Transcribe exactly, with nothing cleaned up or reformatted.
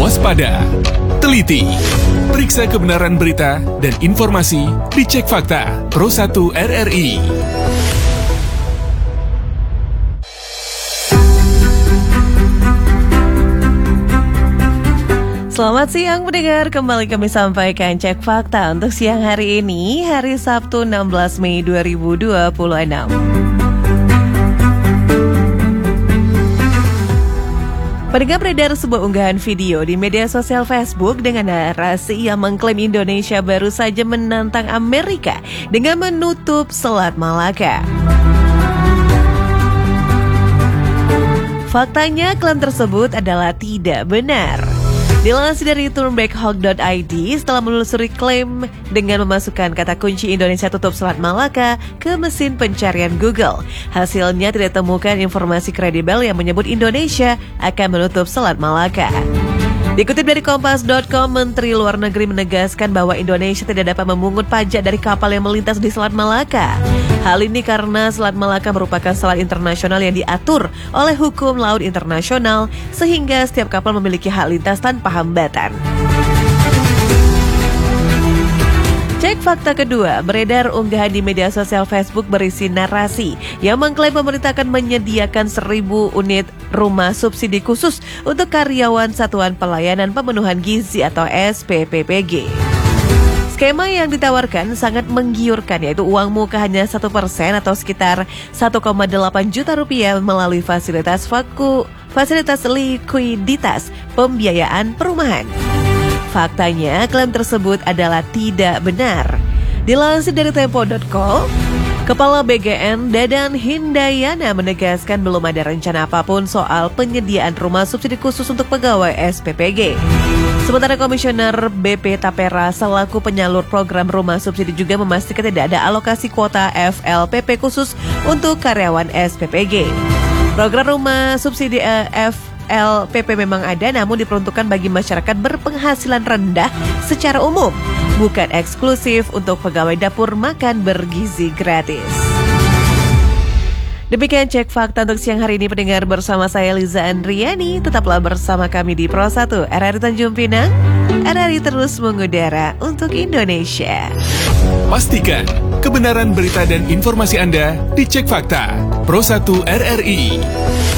waspada, teliti, periksa kebenaran berita dan informasi di Cek Fakta Pro satu R R I. Selamat siang pendengar, kembali kami sampaikan Cek Fakta untuk siang hari ini, hari Sabtu enam belas Mei dua ribu dua puluh enam. Pendengar, beredar sebuah unggahan video di media sosial Facebook dengan narasi yang mengklaim Indonesia baru saja menantang Amerika dengan menutup Selat Malaka. Faktanya, klaim tersebut adalah tidak benar. Dilansir dari turnbackhawk dot I D, setelah menelusuri klaim dengan memasukkan kata kunci Indonesia tutup Selat Malaka ke mesin pencarian Google, hasilnya tidak temukan informasi kredibel yang menyebut Indonesia akan menutup Selat Malaka. Dikutip dari kompas dot com, Menteri Luar Negeri menegaskan bahwa Indonesia tidak dapat memungut pajak dari kapal yang melintas di Selat Malaka. Hal ini karena Selat Malaka merupakan selat internasional yang diatur oleh hukum laut internasional, sehingga setiap kapal memiliki hak lintas tanpa hambatan. Cek fakta kedua, beredar unggahan di media sosial Facebook berisi narasi yang mengklaim pemerintah akan menyediakan seribu unit rumah subsidi khusus untuk karyawan Satuan Pelayanan Pemenuhan Gizi atau S P P P G. Skema yang ditawarkan sangat menggiurkan, yaitu uang muka hanya satu persen atau sekitar satu koma delapan juta rupiah melalui fasilitas faku, fasilitas likuiditas pembiayaan perumahan. Faktanya, klaim tersebut adalah tidak benar. Dilansir dari tempo dot com, Kepala B G N Dadan Hindayana menegaskan belum ada rencana apapun soal penyediaan rumah subsidi khusus untuk pegawai S P P G. Sementara Komisioner B P Tapera selaku penyalur program rumah subsidi juga memastikan tidak ada alokasi kuota F L P P khusus untuk karyawan S P P G. Program rumah subsidi uh, F L P P memang ada, namun diperuntukkan bagi masyarakat berpenghasilan rendah secara umum, bukan eksklusif untuk pegawai dapur makan bergizi gratis. Demikian Cek Fakta untuk siang hari ini, pendengar, bersama saya Liza Andriani. Tetaplah bersama kami di Pro satu R R I Tanjung Pinang. R R I terus mengudara untuk Indonesia. Pastikan kebenaran berita dan informasi Anda di Cek Fakta Pro satu R R I.